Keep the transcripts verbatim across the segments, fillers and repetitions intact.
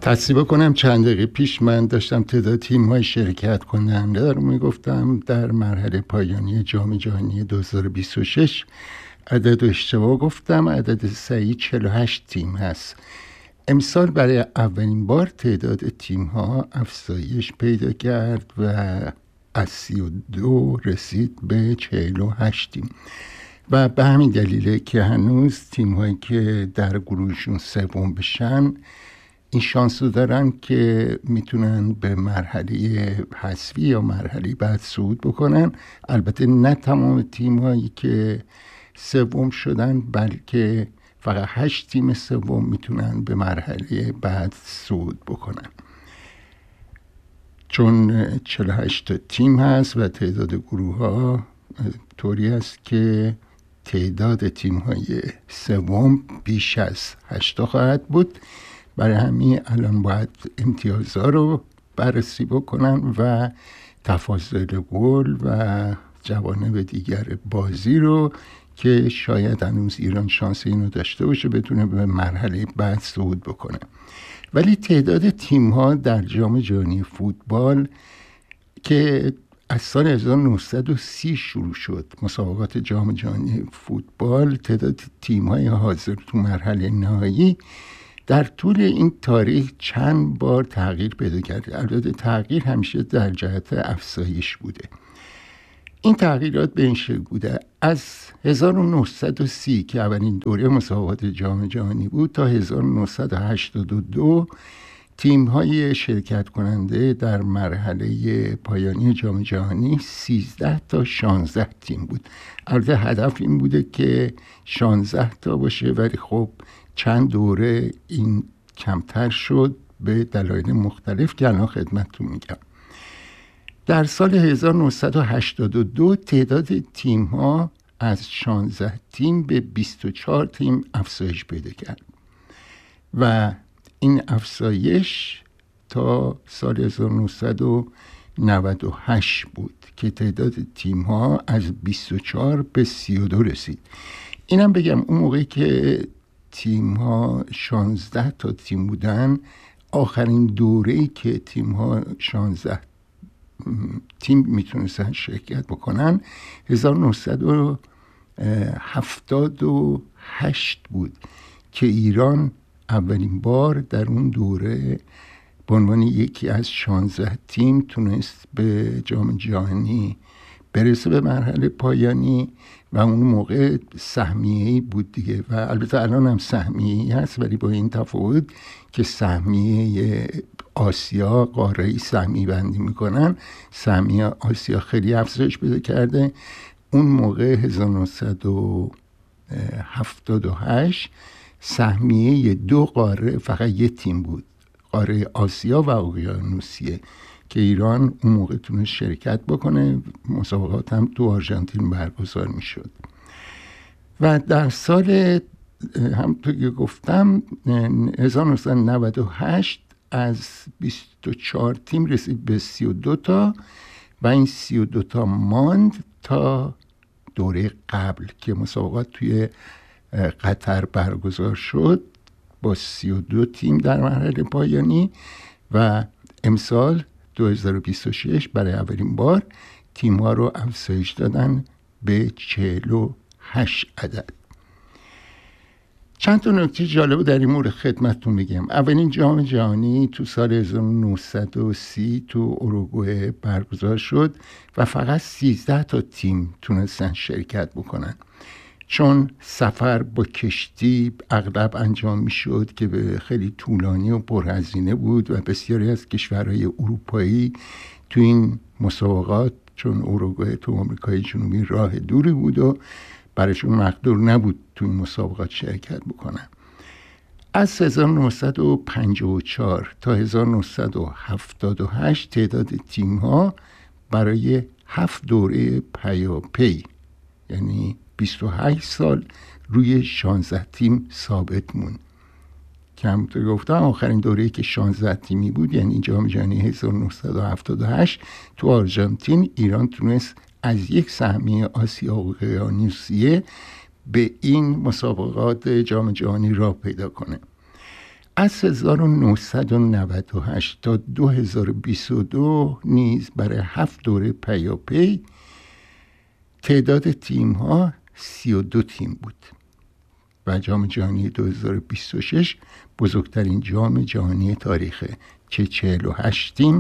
تصحیح کنم چند دقیقه پیش من داشتم تعداد تیم‌های شرکت کننده رو میگفتم در مرحله پایانی جام جهانی دو هزار و بیست و شش. عدد و اشتباه گفتم، عدد صحیح چهل و هشت تیم هست. امسال برای اولین بار تعداد تیم‌ها افزایش پیدا کرد و از سی و دو رسید به چهل و هشت تیم و به همین دلیله که هنوز تیم‌هایی که در گروهشون سوم بشن این شانس رو دارن که میتونن به مرحله حذفی یا مرحله بعد صعود بکنن. البته نه تمام تیم‌هایی که سوم شدن، بلکه فقط هشت تیم سوم میتونن به مرحله بعد صعود بکنن، چون چهل و هشت تا تیم هست و تعداد گروه ها طوری است که تعداد تیم های سوم بیش از هشت خواهد بود. برای همین الان باید امتیازها رو بررسی بکنن و تفاضل گل و جوانب دیگر بازی رو که شاید هنوز ایران شانس اینو داشته باشه بتونه به مرحله بعد صعود بکنه. ولی تعداد تیم‌ها در جام جهانی فوتبال که از سال هزار و نهصد و سی شروع شد، مسابقات جام جهانی فوتبال، تعداد تیم‌های حاضر تو مرحله نهایی در طول این تاریخ چند بار تغییر پیدا کرده. البته تغییر همیشه در جهت افزایش بوده. این تغییرات به این شکل بوده: از هزار و نهصد و سی که اولین دوره مسابقات جام جهانی بود تا هزار و نهصد و هشتاد و دو تیم‌های شرکت کننده در مرحله پایانی جام جهانی سیزده تا شانزده تیم بود. البته هدف این بوده که شانزده تا باشه، ولی خب چند دوره این کمتر شد به دلایل مختلف که الان خدمتتون میگم. در سال هزار و نهصد و هشتاد و دو تعداد تیم‌ها از شانزده تیم به بیست و چهار تیم افزایش پیدا کرد و این افزایش تا سال هزار و نهصد و نود و هشت بود که تعداد تیم‌ها از بیست و چهار به سی و دو رسید. اینم بگم اون موقعی که تیم‌ها شانزده تا تیم بودن، آخرین دوره‌ای که تیم‌ها شانزده تیم میتونستن شرکت بکنن هزار و نهصد و هفتاد و هشت بود که ایران اولین بار در اون دوره به عنوان یکی از شانزده تیم تونست به جام جهانی برسه به مرحله پایانی و اون موقع سهمیه‌ای بود دیگه و البته الان هم سهمیه‌ای هست، ولی با این تفاوت که سهمیه آسیا قاره‌ای سهمیه بندی میکنن، سهمیه آسیا خیلی افزایش پیدا کرده. اون موقع هزار و نهصد و هفتاد و هشت سهمیه دو قاره فقط یه تیم بود، قاره آسیا و اقیانوسیه، که ایران اون موقع تونست شرکت بکنه. مسابقات هم تو آرژانتین برگزار میشد و در سال همونطور که گفتم هزار و نهصد و نود و هشت از بیست و چهار تیم رسید به سی و دو تا و این سی و دو تا ماند تا دوره قبل که مسابقات توی قطر برگزار شد با سی و دو تیم در مرحله پایانی و امسال دو هزار و بیست و شش برای اولین بار تیم‌ها رو افزایش دادن به چهل و هشت عدد. چند تا نکته جالب در این مورد خدمتتون بگم. اولین جام جهانی تو سال هزار و نهصد و سی تو اروگوئه برگزار شد و فقط سیزده تا تیم تونستن شرکت بکنن، چون سفر با کشتی اغلب انجام می شد که به خیلی طولانی و پرهزینه بود و بسیاری از کشورهای اروپایی تو این مسابقات، چون اروگوئه تو آمریکای جنوبی راه دوری بود و برایشون مقدور نبود تو این مسابقات شرکت بکنن. از هزار و نهصد و پنجاه و چهار تا هزار و نهصد و هفتاد و هشت تعداد تیم‌ها برای هفت دوره پیاپی، یعنی بیست و هشت سال، روی شانزده تیم ثابت موند که همونطور گفتم آخرین دوره‌ای که شانزده تیمی بود، یعنی جام جهانی هزار و نهصد و هفتاد و هشت تو آرژانتین، ایران تونست از یک سهمیه آسیا اقیانوسیه به این مسابقات جام جهانی راه پیدا کنه. از هزار و نهصد و نود و هشت تا دو هزار و بیست و دو نیز برای هفت دوره پیاپی تعداد تیم ها سی و دو تیم بود و جام جهانی دو هزار و بیست و شش بزرگترین جام جهانی تاریخه که چهل و هشت تیم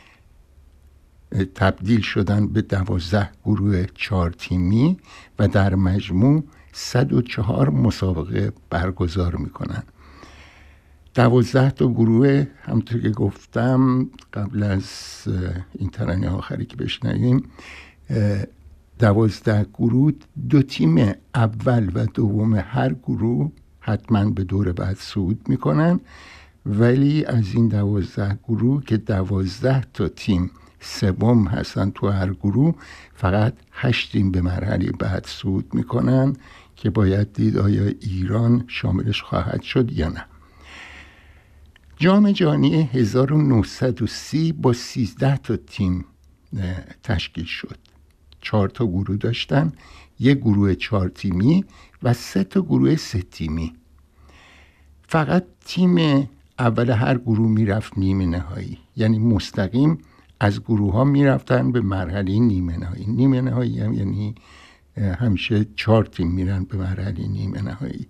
تبدیل شدن به دوازده گروه چهار تیمی و در مجموع صد و چهار مسابقه برگزار میکنن. دوازده تا گروه، همونطور که گفتم قبل از این ترانه آخری که بشنویم، دوازده گروه دو تیم اول و دوم هر گروه حتما به دور بعد صعود میکنن، ولی از این دوازده گروه که دوازده تا تیم سوم هستن تو هر گروه، فقط هشت تیم به مرحله بعد صعود میکنن که باید دید آیا ایران شاملش خواهد شد یا نه. جام جهانی هزار و نهصد و سی با سیزده تا تیم تشکیل شد. چهار تا گروه داشتن، یک گروه چهار تیمی و سه تا گروه سه تیمی. فقط تیم اول هر گروه میرفت نیمه نهایی، یعنی مستقیم از گروه ها میرفتن به مرحله نیمه نهایی. نیمه نهایی هم یعنی همیشه چهار تیم میرن به مرحله نیمه نهایی.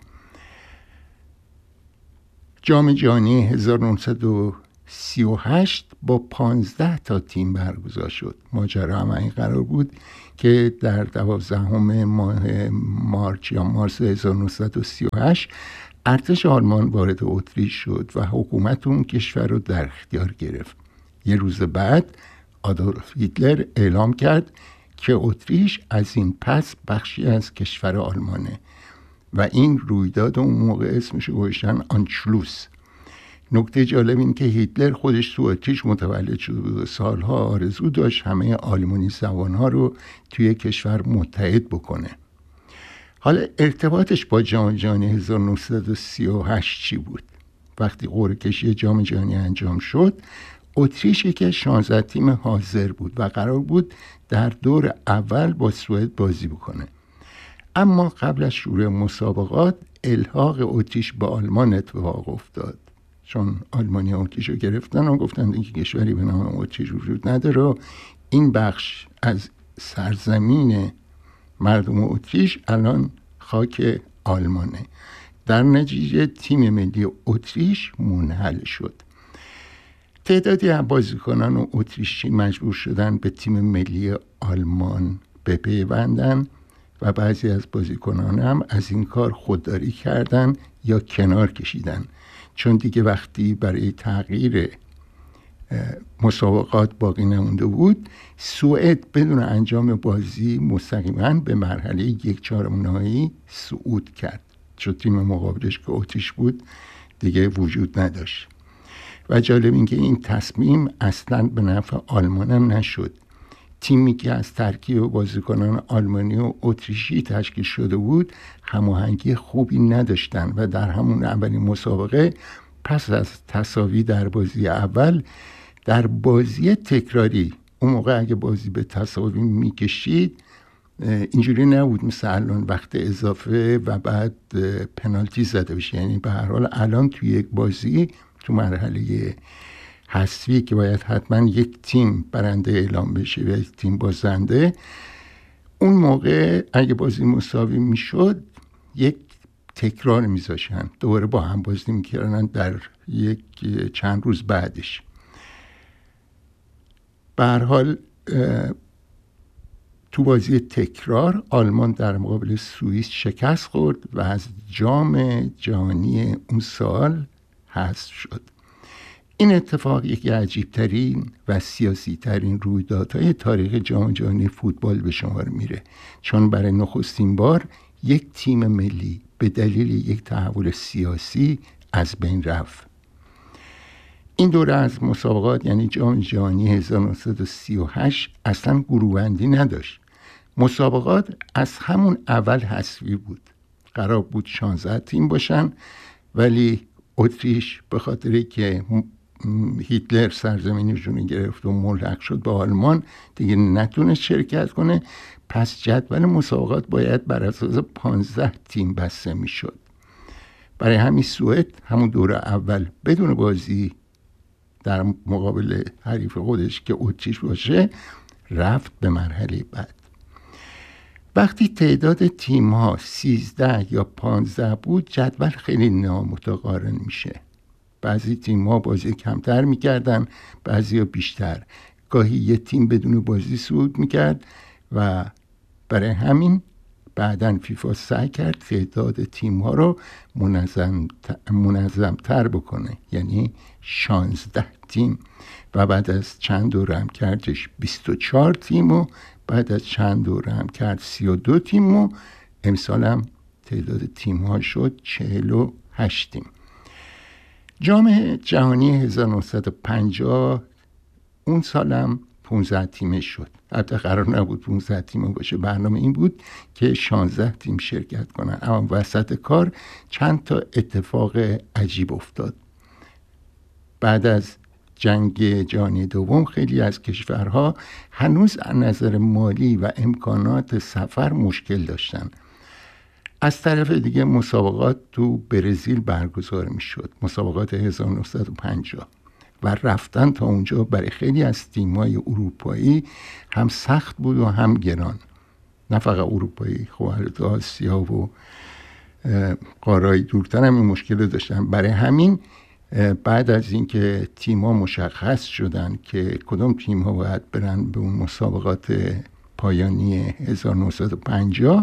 جام جهانی هزار و نهصد و سی و هشت با پانزده تا تیم برگزار شد. ماجرا هم این قرار بود که در دوازدهم ماه مارچ یا مارس هزار و نهصد و سی و هشت ارتش آلمان وارد اتریش شد و حکومت اون کشور رو در اختیار گرفت. یه روز بعد آدولف هیتلر اعلام کرد که اتریش از این پس بخشی از کشور آلمانه و این رویداد اون موقع اسمش رو گذاشتن آنشلوس. نکته جالب این که هیتلر خودش تو اتریش متولد شده بود و سالها آرزو داشت همه آلمانی زبانها رو توی کشور متحد بکنه. حالا ارتباطش با جام جهانی هزار و نهصد و سی و هشت چی بود؟ وقتی قرعه کشی جام جهانی انجام شد، اتریش یکی شانزده تیم حاضر بود و قرار بود در دور اول با سوئد بازی بکنه. اما قبل از شروع مسابقات الحاق اتریش با آلمان اتفاق افتاد، چون آلمانی اتریش رو گرفتن و گفتن که کشوری به نام اتریش وجود نداره، این بخش از سرزمین مردم اتریش الان خاک آلمانه. در نتیجه تیم ملی اتریش منحل شد. تعدادی از بازیکنان اتریشی مجبور شدن به تیم ملی آلمان بپیوندن و بعضی از بازیکنان هم از این کار خودداری کردن یا کنار کشیدن، چون دیگه وقتی برای تغییر مسابقات باقی نمونده بود، سوئد بدون انجام بازی مستقیما به مرحله یک چهارم نهایی صعود کرد، چون تیم مقابلش که اتریش بود دیگه وجود نداشت. و جالب این که این تصمیم اصلا به نفع آلمان هم نشد. تیمی که از ترکیب بازیکنان آلمانی و اتریشی تشکیل شده بود هماهنگی خوبی نداشتن و در همون اولین مسابقه پس از تساوی در بازی اول، در بازی تکراری، اون موقع اگه بازی به تساوی میکشید اینجوری نبود مثل الان وقت اضافه و بعد پنالتی زده بشه، یعنی به هر حال الان توی یک بازی تو مرحله حذفی که باید حتما یک تیم برنده اعلام بشه و یک تیم بازنده، اون موقع اگه بازی مساوی میشد یک تکرار میذاشن، دوباره با هم بازی میکردن در یک چند روز بعدش. به هر حال تو بازی تکرار آلمان در مقابل سوئیس شکست خورد و از جام جهانی اون سال حذف شد. این اتفاق یکی عجیبترین و سیاسی ترین رویدادهای تاریخ جام جهانی فوتبال به شمار میره، چون برای نخستین بار یک تیم ملی به دلیل یک تحول سیاسی از بین رفت. این دوره از مسابقات یعنی جام جهانی هزار و نهصد و سی و هشت اصلا گروه‌بندی نداشت. مسابقات از همون اول حذفی بود. قرار بود شانزده تیم باشن، ولی اتریش به خاطری که هیتلر سرزمینشون رو گرفت و ملحق شد به آلمان دیگه نتونست شرکت کنه، پس جدول مسابقات باید بر اساس پانزده تیم بسته میشد. برای همین سوئد همون دور اول بدون بازی در مقابل حریف خودش که اتریش باشه رفت به مرحله بعد. وقتی تعداد تیم ها سیزده یا پانزده بود جدول خیلی نامتقارن میشه. بعضی تیم ها بازی کمتر میکردن، بعضی ها بیشتر. گاهی یه تیم بدون بازی صعود میکرد و برای همین بعداً فیفا سعی کرد تعداد تیم ها رو منظم, منظم تر بکنه، یعنی شانزده تیم و بعد از چند دوره هم کردش بیست و چهار تیم و بعد از چند دوره هم کرد سی و دو تیم و امسال هم تعداد تیم ها شد چهل و هشت تیم. جام جهانی هزار و نهصد و پنجاه اون سالم پانزده تیمه شد. حتی قرار نبود پانزده تیمه باشه، برنامه این بود که شانزده تیم شرکت کنن، اما وسط کار چند تا اتفاق عجیب افتاد. بعد از جنگ جهانی دوم خیلی از کشورها هنوز از نظر مالی و امکانات سفر مشکل داشتن. از طرف دیگه مسابقات تو برزیل برگزار می شد، مسابقات هزار و نهصد و پنجاه، و رفتن تا اونجا برای خیلی از تیم‌های اروپایی هم سخت بود و هم گران. نه فقط اروپایی، خب آسیا و قاره‌های دورتر هم این مشکل داشتن. برای همین بعد از اینکه تیم‌ها مشخص شدن که کدوم تیم‌ها باید برن به اون مسابقات پایانی هزار و نهصد و پنجاه،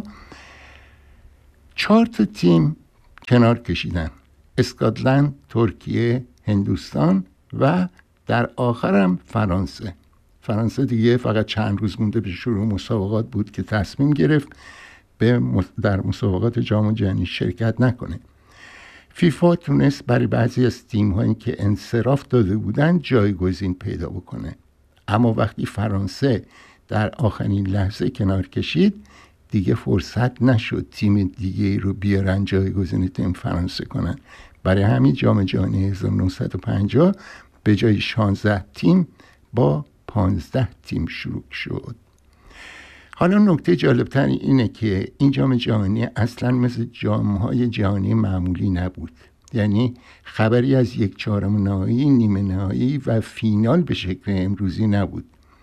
چهار تا تیم کنار کشیدن: اسکاتلند، ترکیه، هندوستان و در آخرم فرانسه. فرانسه دیگه فقط چند روز مونده به شروع مسابقات بود که تصمیم گرفت به در مسابقات جام جهانی شرکت نکنه. فیفا تونست برای بعضی از تیم‌هایی که انصراف داده بودن جایگزین پیدا بکنه، اما وقتی فرانسه در آخرین لحظه کنار کشید دیگه فرصت نشد تیم دیگه رو بیارن جایگزین تیم فرانسه کنن. برای همین جام جهانی هزار و نهصد و پنجاه به جای شانزده تیم با پانزده تیم شروع شد. حالا نکته جالبتر اینه که این جام جهانی اصلا مثل جام‌های جهانی معمولی نبود. یعنی خبری از یک چهارم نهایی، نیمه نهایی و فینال به شکل امروزی نبود.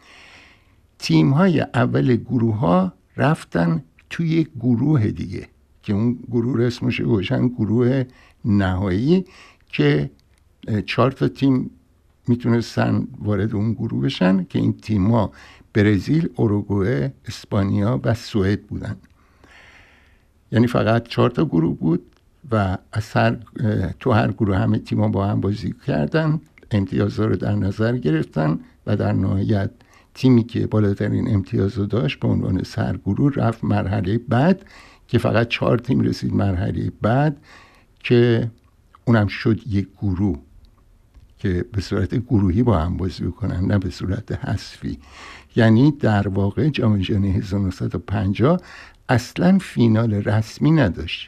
تیم‌های اول گروه‌ها رفتن توی یک گروه دیگه که اون گروه اسمش گوشن گروه نهایی که چهار تا تیم میتونستن وارد اون گروه بشن که این تیم‌ها برزیل، اوروگوئه، اسپانیا و سوئد بودن. یعنی فقط چهار تا گروه بود و از هر تو هر گروه همه تیم‌ها با هم بازی کردن، امتیازها رو در نظر گرفتن و در نهایت تیمی که بالاترین امتیاز رو داشت به عنوان سرگروه رفت مرحله بعد که فقط چهار تیم رسید مرحله بعد که اونم شد یک گروه که به صورت گروهی با هم بازی بکنن، نه به صورت حذفی. یعنی در واقع جام جهانی هزار و نهصد و پنجاه اصلا فینال رسمی نداشت.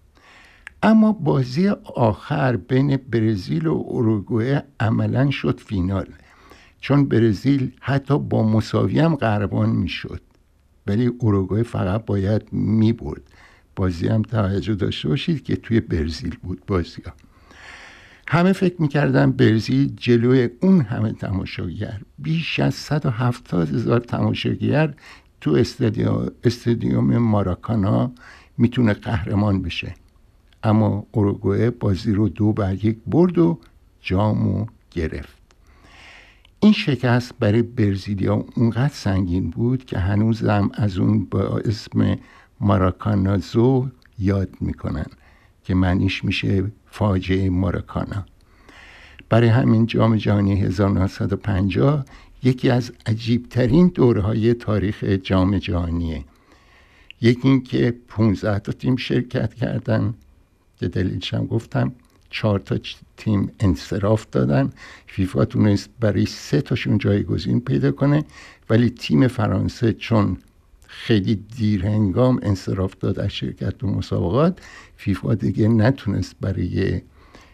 اما بازی آخر بین برزیل و اوروگوئه عملا شد فینال، چون برزیل حتی با مساوی هم قهرمان میشد، ولی اوروگوئه فقط باید میبرد. بازی هم توجه داشته باشید که توی برزیل بود بازی ها. همه فکر میکردن برزیل جلوی اون همه تماشاگر، بیش از صد و هفتاد هزار تماشاگر تو استادیوم استادیوم ماراکانا میتونه قهرمان بشه. اما اوروگوئه بازی رو دو بر یک برد و جامو گرفت. این شکست برای برزیلیا اونقدر سنگین بود که هنوزم از اون با اسم ماراکانازو یاد میکنن که معنیش میشه فاجعه ماراکانا. برای همین جام جهانی هزار و نهصد و پنجاه یکی از عجیبترین دورهای تاریخ جام جهانیه. یکی این که پانزده تا تیم شرکت کردن که دلیلش هم گفتم، چهار تا تیم انصراف دادن. فیفا تونست برای سه تاشون جایگزین پیدا کنه، ولی تیم فرانسه چون خیلی دیر هنگام انصراف داد از شرکت تو مسابقات، فیفا دیگه نتونست برای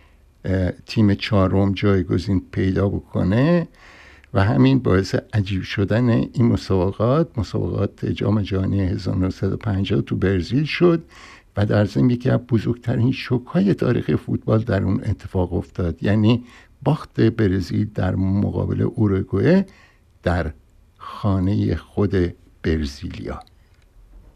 تیم چهارم جایگزین پیدا بکنه و همین باعث عجیب شدن این مسابقات مسابقات جام جهانی هزار و نهصد و پنجاه تو برزیل شد و در ضمن یکی از بزرگترین شوک‌های تاریخ فوتبال در اون اتفاق افتاد، یعنی باخت برزیل در مقابل اوروگوئه در خانه خود برزیلیا.